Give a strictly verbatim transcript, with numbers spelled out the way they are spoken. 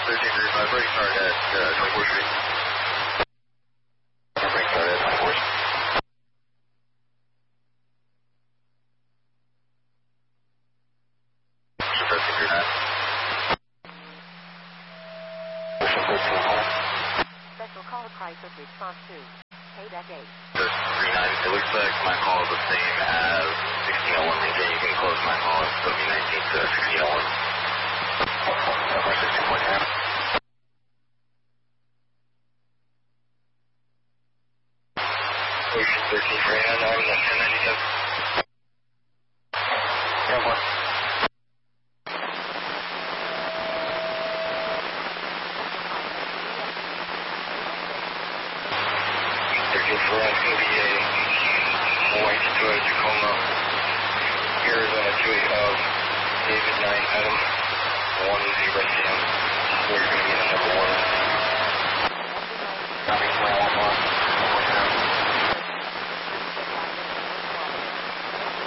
thirteen thirty-five, break start at uh, twenty-fourth Street. Break start at twenty-fourth. thirteen thirty-nine. Special call price of response to Payback eight. three nine, it looks like my call is the same as sixteen oh one Lincoln. You can close my call and put me nineteen to sixteen oh one. sixteen point nine. Ocean thirteen for eight nine, I'm ten ninety-seven. Yeah, one. thirteen for us, going to be a white Toyota Tacoma, Arizona two eight of David nine Adam one zero six.